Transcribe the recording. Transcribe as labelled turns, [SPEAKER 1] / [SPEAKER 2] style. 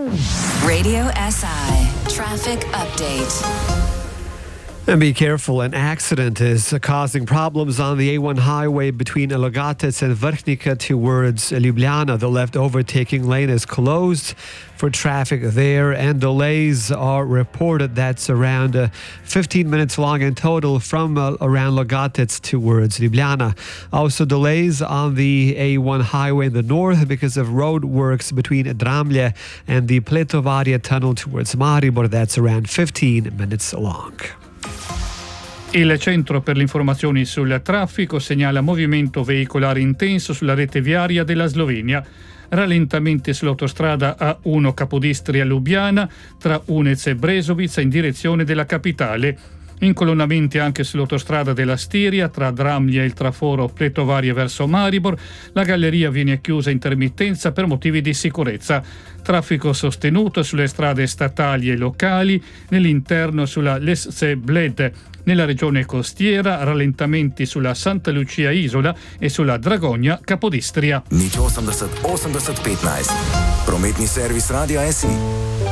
[SPEAKER 1] Radio SI Traffic Update.
[SPEAKER 2] And be careful, an accident is causing problems on the A1 highway between Logatec and Vrhnica towards Ljubljana. The left overtaking lane is closed for traffic there, and delays are reported. That's around 15 minutes long in total from around Logatec towards Ljubljana. Also delays on the A1 highway in the north because of road works between Dramlje and the Pletovaria tunnel towards Maribor. That's around 15 minutes long.
[SPEAKER 3] Il Centro per le informazioni sul traffico segnala movimento veicolare intenso sulla rete viaria della Slovenia. Rallentamenti sull'autostrada A1 Capodistria-Lubiana tra Unez e Brezovic in direzione della capitale. Incolonnamenti anche sull'autostrada della Stiria tra Dramlje e il traforo Pletovaria verso Maribor. La galleria viene chiusa a intermittenza per motivi di sicurezza. Traffico sostenuto sulle strade statali e locali, nell'interno sulla Lesce Bled. Nella regione costiera rallentamenti sulla Santa Lucia Isola e sulla Dragonia Capodistria.
[SPEAKER 4] 80 15. Prometni servis Radia SI.